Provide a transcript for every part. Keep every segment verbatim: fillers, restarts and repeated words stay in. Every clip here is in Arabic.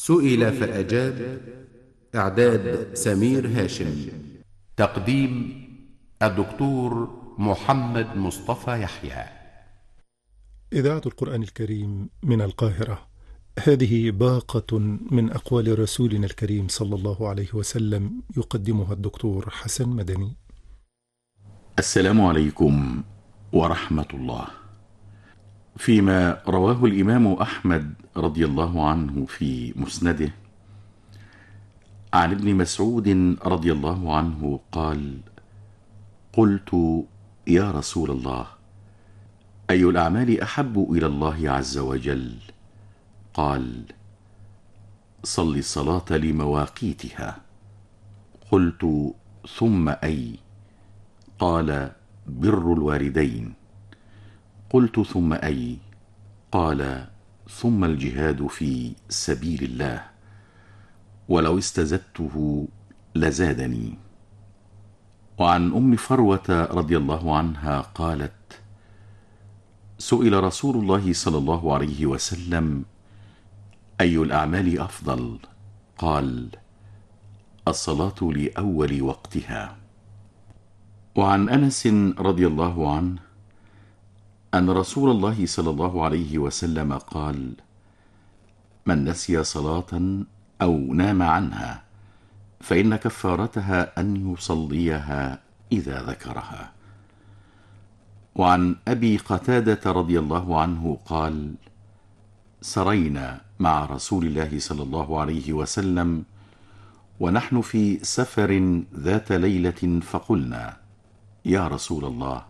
سئل فأجاب. إعداد سمير هاشم. تقديم الدكتور محمد مصطفى يحيى. إذاعة القرآن الكريم من القاهرة. هذه باقة من أقوال رسولنا الكريم صلى الله عليه وسلم، يقدمها الدكتور حسن مدني. السلام عليكم ورحمة الله. فيما رواه الإمام أحمد رضي الله عنه في مسنده عن ابن مسعود رضي الله عنه قال: قلت يا رسول الله، أي الأعمال أحب إلى الله عز وجل؟ قال: صل الصلاة لمواقيتها. قلت: ثم أي؟ قال: بر الوالدين. قلت: ثم أي؟ قال: ثم الجهاد في سبيل الله، ولو استزدته لزادني. وعن أم فروة رضي الله عنها قالت: سئل رسول الله صلى الله عليه وسلم: أي الأعمال أفضل؟ قال: الصلاة لأول وقتها. وعن أنس رضي الله عنه أن رسول الله صلى الله عليه وسلم قال: من نسي صلاة أو نام عنها فإن كفارتها أن يصليها إذا ذكرها. وعن أبي قتادة رضي الله عنه قال: سرينا مع رسول الله صلى الله عليه وسلم ونحن في سفر ذات ليلة، فقلنا: يا رسول الله،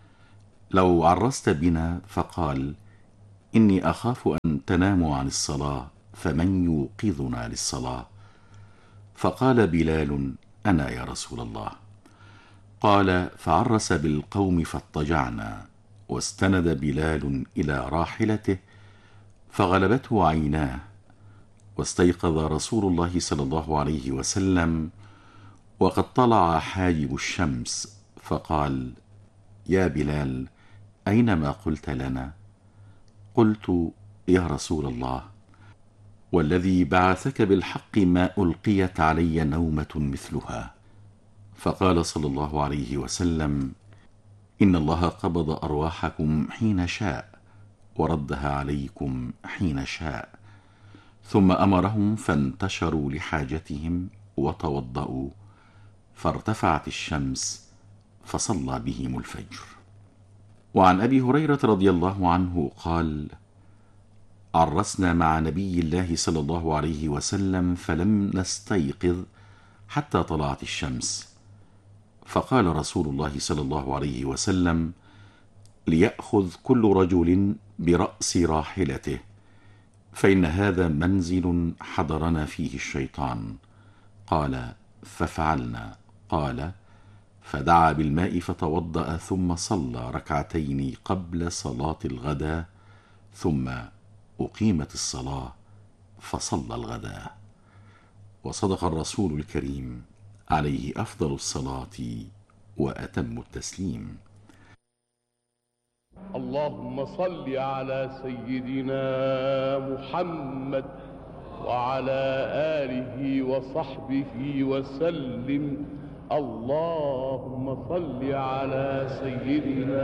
لو عرست بنا. فقال: إني أخاف أن تناموا عن الصلاة فمن يوقظنا للصلاة؟ فقال بلال: أنا يا رسول الله. قال: فعرس بالقوم فاضطجعنا، واستند بلال إلى راحلته فغلبته عيناه، واستيقظ رسول الله صلى الله عليه وسلم وقد طلع حاجب الشمس، فقال: يا بلال، أين ما قلت لنا؟ قلت: يا رسول الله، والذي بعثك بالحق ما ألقيت علي نومة مثلها. فقال صلى الله عليه وسلم: إن الله قبض أرواحكم حين شاء وردها عليكم حين شاء. ثم أمرهم فانتشروا لحاجتهم وتوضأوا، فارتفعت الشمس فصلى بهم الفجر. وعن أبي هريرة رضي الله عنه قال: عرسنا مع نبي الله صلى الله عليه وسلم فلم نستيقظ حتى طلعت الشمس، فقال رسول الله صلى الله عليه وسلم: ليأخذ كل رجل برأس راحلته، فإن هذا منزل حضرنا فيه الشيطان. قال: ففعلنا. قال: فدعا بالماء فتوضأ، ثم صلى ركعتين قبل صلاة الغداء، ثم أقيمت الصلاة فصلى الغداء. وصدق الرسول الكريم عليه أفضل الصلاة وأتم التسليم. اللهم صل على سيدنا محمد وعلى آله وصحبه وسلم. اللهم صل على سيدنا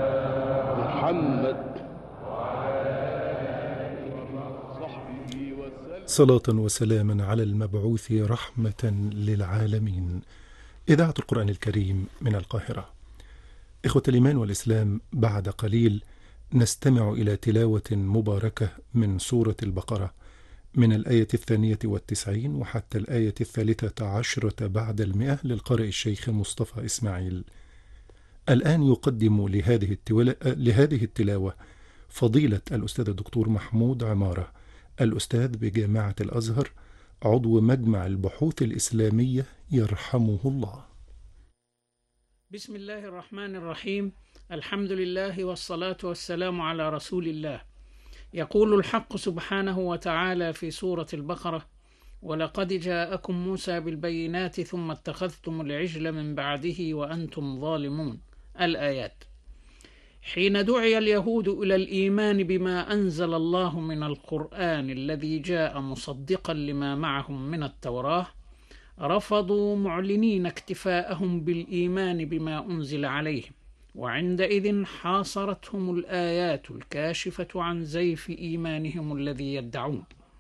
محمد وعلى آله وصحبه وسلم. صلاة وسلاما على المبعوث رحمة للعالمين. إذاعة القرآن الكريم من القاهرة. إخوة الإيمان والإسلام، بعد قليل نستمع إلى تلاوة مباركة من سورة البقرة من الآية الثانية والتسعين وحتى الآية الثالثة عشرة بعد المئة للقارئ الشيخ مصطفى إسماعيل. الآن يقدم لهذه, التول... لهذه التلاوة فضيلة الأستاذ الدكتور محمود عمارة، الأستاذ بجامعة الأزهر، عضو مجمع البحوث الإسلامية، يرحمه الله. بسم الله الرحمن الرحيم. الحمد لله والصلاة والسلام على رسول الله. يقول الحق سبحانه وتعالى في سورة البقرة: ولقد جاءكم موسى بالبينات ثم اتخذتم العجل من بعده وأنتم ظالمون. الآيات. حين دعي اليهود إلى الإيمان بما أنزل الله من القرآن الذي جاء مصدقا لما معهم من التوراة، رفضوا معلنين اكتفاءهم بالإيمان بما أنزل عليهم، وعندئذ حاصرتهم الآيات الكاشفة عن زيف إيمانهم الذي يدعون.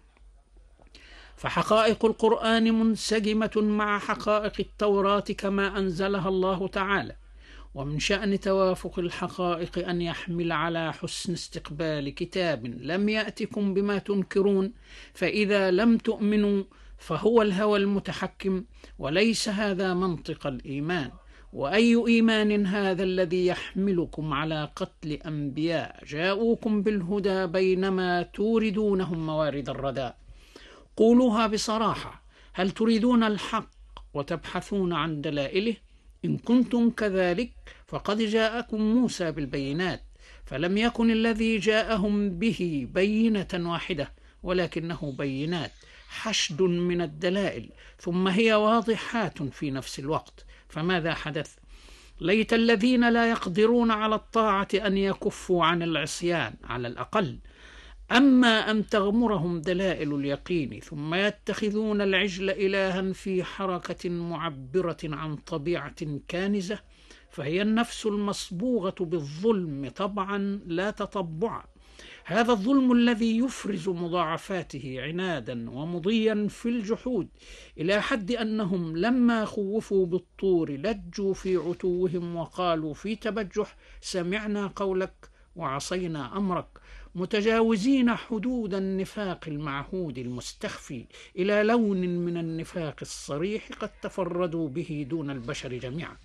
فحقائق القرآن منسجمة مع حقائق التوراة كما أنزلها الله تعالى، ومن شأن توافق الحقائق أن يحمل على حسن استقبال كتاب لم يأتكم بما تنكرون، فإذا لم تؤمنوا فهو الهوى المتحكم، وليس هذا منطق الإيمان. وأي إيمان هذا الذي يحملكم على قتل أنبياء جاءوكم بالهدى بينما توردونهم موارد الردى؟ قولوها بصراحة، هل تريدون الحق وتبحثون عن دلائله؟ إن كنتم كذلك فقد جاءكم موسى بالبينات، فلم يكن الذي جاءهم به بينة واحدة، ولكنه بينات، حشد من الدلائل، ثم هي واضحات في نفس الوقت. فماذا حدث؟ ليت الذين لا يقدرون على الطاعة أن يكفوا عن العصيان على الأقل، أما أن تغمرهم دلائل اليقين ثم يتخذون العجل إلها في حركة معبرة عن طبيعة كانزة، فهي النفس المصبوغة بالظلم طبعا لا تطبعا. هذا الظلم الذي يفرز مضاعفاته عنادا ومضيا في الجحود، إلى حد أنهم لما خوفوا بالطور لجوا في عتوهم وقالوا في تبجح: سمعنا قولك وعصينا أمرك، متجاوزين حدود النفاق المعهود المستخفي إلى لون من النفاق الصريح قد تفردوا به دون البشر جميعا.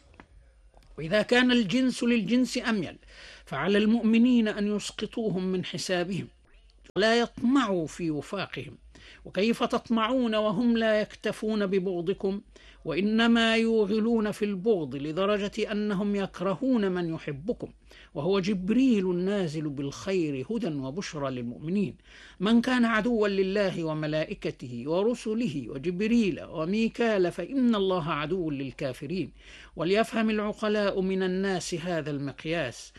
وإذا كان الجنس للجنس أميل، فعلى المؤمنين أن يسقطوهم من حسابهم ولا يطمعوا في وفاقهم. وكيف تطمعون وهم لا يكتفون ببغضكم، وإنما يوغلون في البغض لدرجة أنهم يكرهون من يحبكم، وهو جبريل النازل بالخير هدى وبشرى للمؤمنين. من كان عدوا لله وملائكته ورسله وجبريل وميكال فإن الله عدو للكافرين. وليفهم العقلاء من الناس هذا المقياس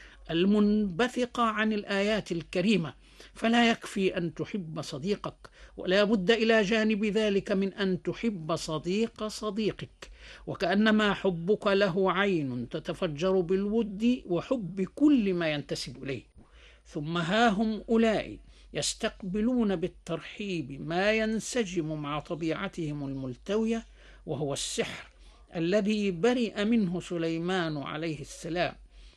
المنبثق عن الآيات الكريمة، فلا يكفي أن تحب صديقك، ولا بد إلى جانب ذلك من أن تحب صديق صديقك، وكأنما حبك له عين تتفجر بالود وحب كل ما ينتسب إليه. ثم ها هم أولئك يستقبلون بالترحيب ما ينسجم مع طبيعتهم الملتوية، وهو السحر الذي برئ منه سليمان عليه السلام،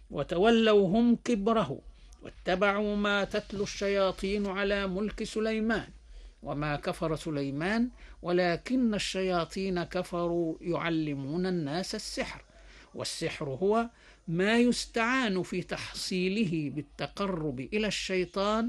وتولوا هم كبره واتبعوا ما تتلو الشياطين على ملك سليمان. وما كفر سليمان ولكن الشياطين كفروا يعلمون الناس السحر. والسحر هو ما يستعان في تحصيله بالتقرب إلى الشيطان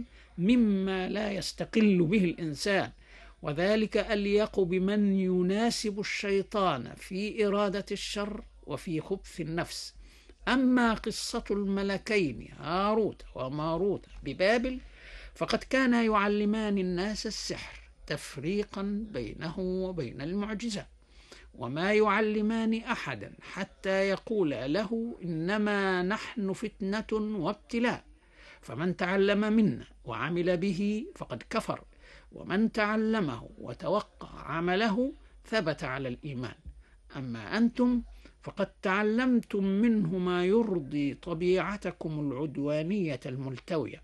مما لا يستقل به الإنسان، وذلك أليق بمن يناسب الشيطان في إرادة الشر وفي خبث النفس. أما قصة الملكين هاروت وماروت ببابل فقد كانا يعلمان الناس السحر تفريقا بينه وبين المعجزة، وما يعلمان أحدا حتى يقول له إنما نحن فتنة وابتلاء، فمن تعلم منا وعمل به فقد كفر، ومن تعلمه وتوقع عمله ثبت على الإيمان. أما أنتم فقد تعلمتم منه ما يرضي طبيعتكم العدوانية الملتوية،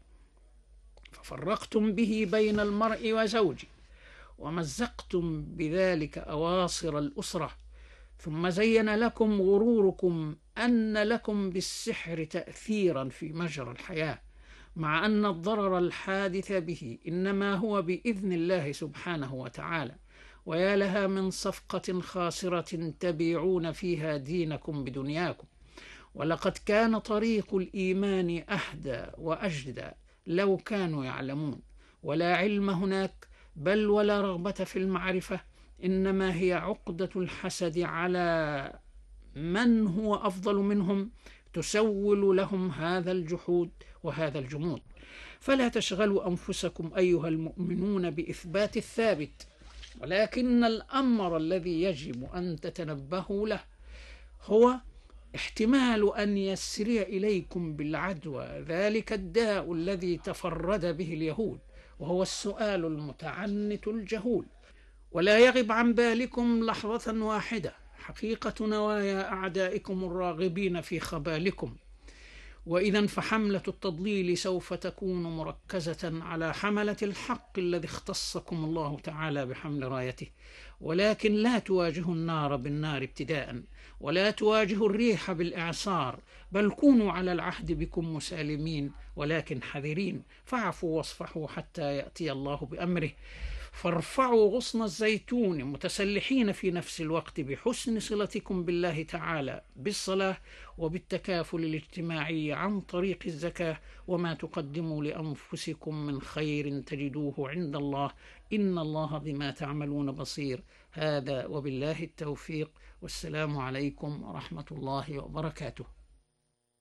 ففرقتم به بين المرء وزوجه، ومزقتم بذلك أواصر الأسرة، ثم زين لكم غروركم أن لكم بالسحر تأثيرا في مجرى الحياة، مع أن الضرر الحادث به إنما هو بإذن الله سبحانه وتعالى. ويا لها من صفقة خاسرة تبيعون فيها دينكم بدنياكم. ولقد كان طريق الإيمان أهدى وأجدى لو كانوا يعلمون. ولا علم هناك، بل ولا رغبة في المعرفة، إنما هي عقدة الحسد على من هو أفضل منهم تسول لهم هذا الجحود وهذا الجمود. فلا تشغلوا أنفسكم أيها المؤمنون بإثبات الثابت، ولكن الأمر الذي يجب أن تتنبهوا له هو احتمال أن يسري إليكم بالعدوى ذلك الداء الذي تفرد به اليهود، وهو السؤال المتعنت الجهول. ولا يغب عن بالكم لحظة واحدة حقيقة نوايا أعدائكم الراغبين في خبالكم. وإذا فحملة التضليل سوف تكون مركزة على حملة الحق الذي اختصكم الله تعالى بحمل رايته، ولكن لا تواجهوا النار بالنار ابتداء، ولا تواجهوا الريح بالإعصار، بل كونوا على العهد بكم مسالمين ولكن حذرين، فاعفوا واصفحوا حتى يأتي الله بأمره. فارفعوا غصن الزيتون متسلحين في نفس الوقت بحسن صلتكم بالله تعالى بالصلاة وبالتكافل الاجتماعي عن طريق الزكاة، وما تقدموا لأنفسكم من خير تجدوه عند الله، إن الله بما تعملون بصير. هذا وبالله التوفيق، والسلام عليكم ورحمة الله وبركاته.